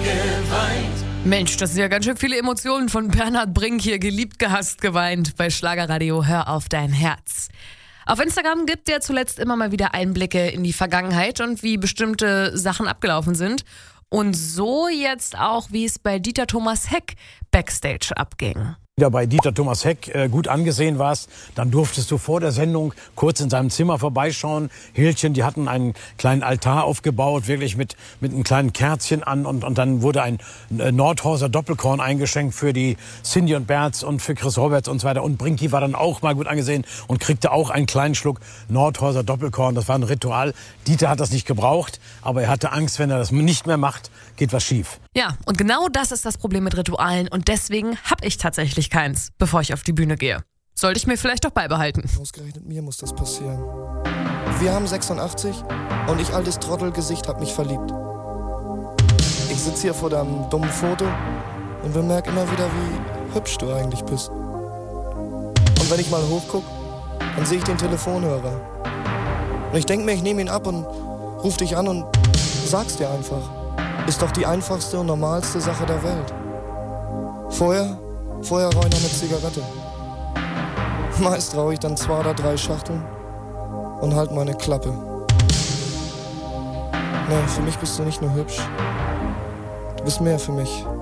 geweint. Mensch, das sind ja ganz schön viele Emotionen von Bernhard Brink hier. Geliebt, gehasst, geweint bei Schlagerradio Hör auf dein Herz. Auf Instagram gibt er zuletzt immer mal wieder Einblicke in die Vergangenheit und wie bestimmte Sachen abgelaufen sind. Und so jetzt auch, wie es bei Dieter Thomas Heck Backstage abging. Wieder bei Dieter Thomas Heck gut angesehen warst, dann durftest du vor der Sendung kurz in seinem Zimmer vorbeischauen. Hilchen, die hatten einen kleinen Altar aufgebaut, wirklich mit einem kleinen Kerzchen an und dann wurde ein Nordhorser Doppelkorn eingeschenkt für die Cindy und Berz und für Chris Roberts und so weiter. Und Brinky war dann auch mal gut angesehen und kriegte auch einen kleinen Schluck Nordhorser Doppelkorn. Das war ein Ritual. Dieter hat das nicht gebraucht, aber er hatte Angst, wenn er das nicht mehr macht, geht was schief. Ja, und genau das ist das Problem mit Ritualen und deswegen habe ich tatsächlich keins, bevor ich auf die Bühne gehe. Sollte ich mir vielleicht doch beibehalten. Ausgerechnet mir muss das passieren. Wir haben 86 und ich, altes Trottelgesicht, hab mich verliebt. Ich sitze hier vor deinem dummen Foto und bemerke immer wieder, wie hübsch du eigentlich bist. Und wenn ich mal hochguck, dann sehe ich den Telefonhörer. Und ich denke mir, ich nehme ihn ab und ruf dich an und sag's dir einfach. Ist doch die einfachste und normalste Sache der Welt. Vorher rauche ich noch eine Zigarette. Meist rauche ich dann 2 oder 3 Schachteln und halt meine Klappe. Nee, für mich bist du nicht nur hübsch. Du bist mehr für mich.